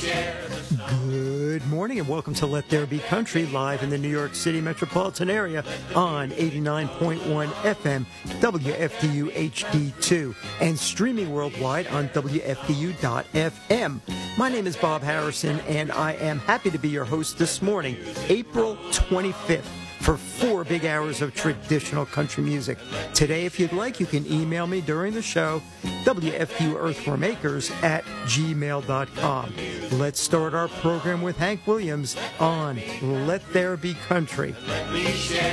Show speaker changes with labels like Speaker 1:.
Speaker 1: Good morning and welcome to Let There Be Country, live in the New York City metropolitan area on 89.1 FM WFDU HD2 and streaming worldwide on WFDU.FM. My name is Bob Harrison and I am happy to be your host this morning, April 25th. For 4 big hours of traditional country music. Today, if you'd like, you can email me during the show, WFDUEarthwormAkers@gmail.com. Let's start our program with Hank Williams on Let There Be Country.